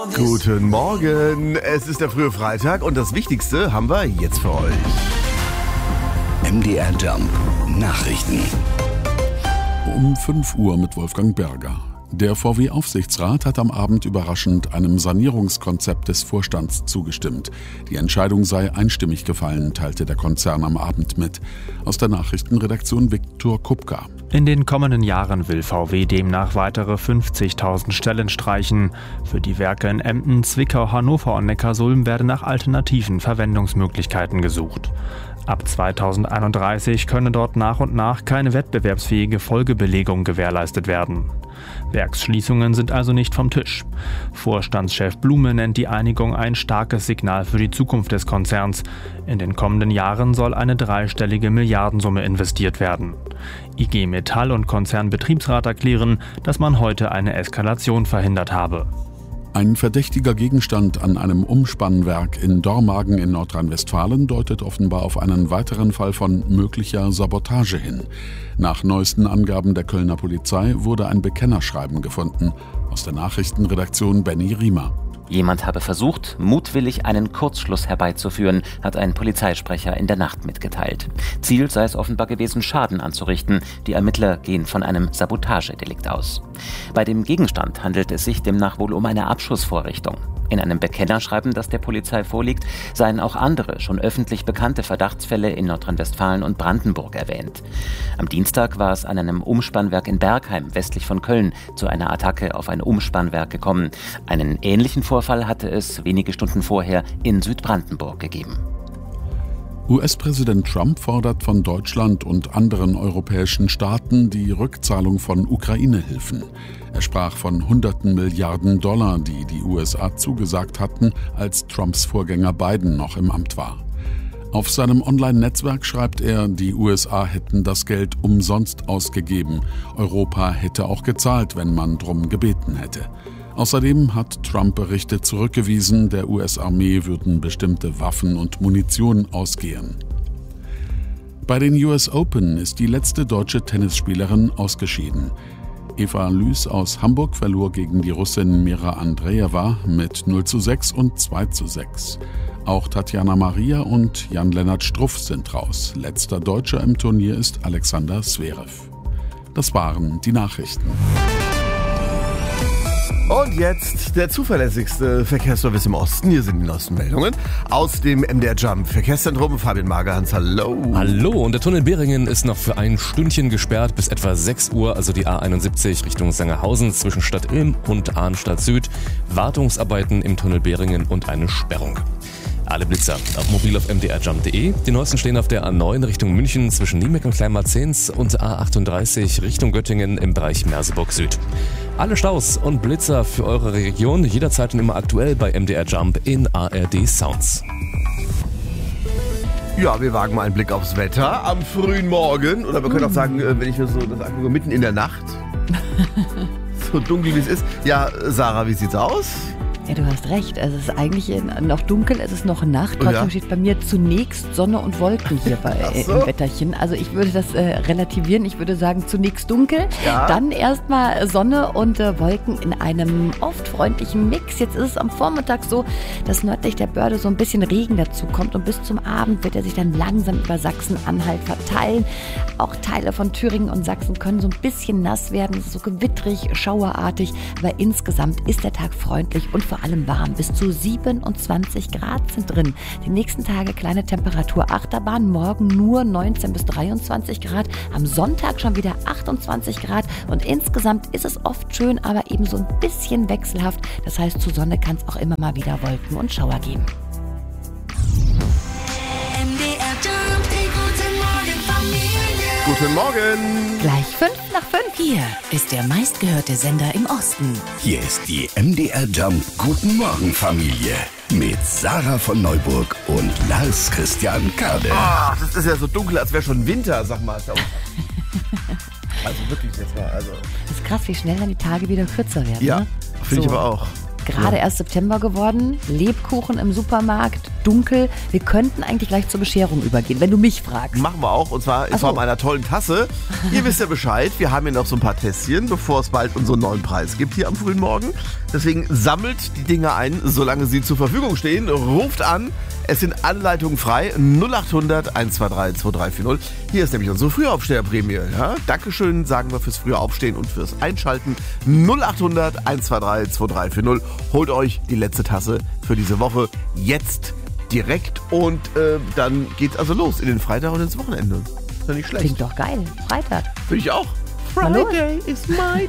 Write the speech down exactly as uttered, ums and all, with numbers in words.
Guten Morgen, es ist der frühe Freitag und das Wichtigste haben wir jetzt für euch. M D R Jump Nachrichten. Um fünf Uhr mit Wolfgang Berger. Der V W-Aufsichtsrat hat am Abend überraschend einem Sanierungskonzept des Vorstands zugestimmt. Die Entscheidung sei einstimmig gefallen, teilte der Konzern am Abend mit. Aus der Nachrichtenredaktion Viktor Kupka. In den kommenden Jahren will V W demnach weitere fünfzigtausend Stellen streichen. Für die Werke in Emden, Zwickau, Hannover und Neckarsulm werden nach alternativen Verwendungsmöglichkeiten gesucht. Ab zweitausendeinunddreißig könne dort nach und nach keine wettbewerbsfähige Folgebelegung gewährleistet werden. Werksschließungen sind also nicht vom Tisch. Vorstandschef Blume nennt die Einigung ein starkes Signal für die Zukunft des Konzerns. In den kommenden Jahren soll eine dreistellige Milliardensumme investiert werden. I G Metall und Konzernbetriebsrat erklären, dass man heute eine Eskalation verhindert habe. Ein verdächtiger Gegenstand an einem Umspannwerk in Dormagen in Nordrhein-Westfalen deutet offenbar auf einen weiteren Fall von möglicher Sabotage hin. Nach neuesten Angaben der Kölner Polizei wurde ein Bekennerschreiben gefunden. Aus der Nachrichtenredaktion Benny Riemer. Jemand habe versucht, mutwillig einen Kurzschluss herbeizuführen, hat ein Polizeisprecher in der Nacht mitgeteilt. Ziel sei es offenbar gewesen, Schaden anzurichten. Die Ermittler gehen von einem Sabotagedelikt aus. Bei dem Gegenstand handelt es sich demnach wohl um eine Abschussvorrichtung. In einem Bekennerschreiben, das der Polizei vorliegt, seien auch andere, schon öffentlich bekannte Verdachtsfälle in Nordrhein-Westfalen und Brandenburg erwähnt. Am Dienstag war es an einem Umspannwerk in Bergheim, westlich von Köln, zu einer Attacke auf ein Umspannwerk gekommen. Einen ähnlichen Vorfall hatte es wenige Stunden vorher in Südbrandenburg gegeben. U S-Präsident Trump fordert von Deutschland und anderen europäischen Staaten die Rückzahlung von Ukraine-Hilfen. Er sprach von hunderten Milliarden Dollar, die die U S A zugesagt hatten, als Trumps Vorgänger Biden noch im Amt war. Auf seinem Online-Netzwerk schreibt er, die U S A hätten das Geld umsonst ausgegeben. Europa hätte auch gezahlt, wenn man drum gebeten hätte. Außerdem hat Trump Berichte zurückgewiesen, der U S-Armee würden bestimmte Waffen und Munition ausgehen. Bei den U S Open ist die letzte deutsche Tennisspielerin ausgeschieden. Eva Lüß aus Hamburg verlor gegen die Russin Mira Andreeva mit null zu sechs und zwei zu sechs. Auch Tatjana Maria und Jan-Lennart Struff sind raus. Letzter Deutscher im Turnier ist Alexander Zverev. Das waren die Nachrichten. Und jetzt der zuverlässigste Verkehrsservice im Osten. Hier sind die neuesten Meldungen aus dem M D R Jump Verkehrszentrum. Fabian Magerhans, hallo. Hallo, und der Tunnel Beringen ist noch für ein Stündchen gesperrt bis etwa sechs Uhr, also die A einundsiebzig Richtung Sangerhausen zwischen Stadt Ilm und Arnstadt Süd. Wartungsarbeiten im Tunnel Beringen und eine Sperrung. Alle Blitzer auf mobil auf m d r jump punkt d e. Die neuesten stehen auf der A neun Richtung München zwischen Niemeck und Kleinmarzens und A achtunddreißig Richtung Göttingen im Bereich Merseburg Süd. Alle Staus und Blitzer für eure Region jederzeit und immer aktuell bei M D R Jump in A R D Sounds. Ja, wir wagen mal einen Blick aufs Wetter am frühen Morgen. Oder wir können auch sagen, wenn ich mir so das angucke, mitten in der Nacht. So dunkel wie es ist. Ja, Sarah, wie sieht's aus? Ja, du hast recht. Also es ist eigentlich noch dunkel, es ist noch Nacht. Trotzdem ja. steht bei mir zunächst Sonne und Wolken hier bei, äh, so. im Wetterchen. Also ich würde das äh, relativieren. Ich würde sagen, zunächst dunkel, ja. dann erstmal Sonne und äh, Wolken in einem oft freundlichen Mix. Jetzt ist es am Vormittag so, dass nördlich der Börde so ein bisschen Regen dazu kommt und bis zum Abend wird er sich dann langsam über Sachsen-Anhalt verteilen. Auch Teile von Thüringen und Sachsen können so ein bisschen nass werden. Es ist so gewittrig, schauerartig, aber insgesamt ist der Tag freundlich und vor allem warm. Bis zu siebenundzwanzig Grad sind drin. Die nächsten Tage kleine Temperatur Achterbahn. Morgen nur neunzehn bis dreiundzwanzig Grad. Am Sonntag schon wieder achtundzwanzig Grad. Und insgesamt ist es oft schön, aber eben so ein bisschen wechselhaft. Das heißt, zur Sonne kann es auch immer mal wieder Wolken und Schauer geben. Guten Morgen. Gleich fünf nach fünf. Hier ist der meistgehörte Sender im Osten. Hier ist die M D R Jump Guten Morgen Familie mit Sarah von Neuburg und Lars Christian Kade. Ach, das ist ja so dunkel, als wäre schon Winter, sag mal. Also wirklich jetzt mal. Also. Das ist krass, wie schnell dann die Tage wieder kürzer werden. Ja, ne? finde so. ich aber auch. gerade Ja. erst September geworden, Lebkuchen im Supermarkt, dunkel. Wir könnten eigentlich gleich zur Bescherung übergehen, wenn du mich fragst. Machen wir auch, und zwar in Ach so. Form einer tollen Tasse. Ihr wisst ja Bescheid, wir haben hier noch so ein paar Tässchen, bevor es bald unseren neuen Preis gibt hier am frühen Morgen. Deswegen sammelt die Dinge ein, solange sie zur Verfügung stehen. Ruft an, es sind alle Leitungen frei. null acht hundert eins zwei drei zwei drei vier null. Hier ist nämlich unsere Frühaufsteherprämie. Ja? Dankeschön, sagen wir fürs frühe Aufstehen und fürs Einschalten. null acht hundert eins zwei drei zwei drei vier null. Holt euch die letzte Tasse für diese Woche jetzt direkt und äh, dann geht's also los in den Freitag und ins Wochenende. Ist ja nicht schlecht. Klingt doch geil. Freitag. Finde ich auch. Na los. Friday is my